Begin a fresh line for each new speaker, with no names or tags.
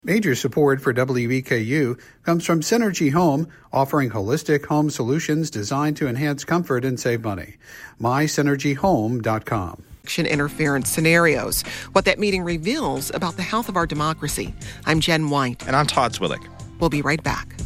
Major support for WEKU comes from Synergy Home, offering holistic home solutions designed to enhance comfort and save money. MySynergyHome.com.
Interference scenarios. What that meeting reveals about the health of our democracy. I'm Jen White.
And I'm Todd Zwillick.
We'll be right back.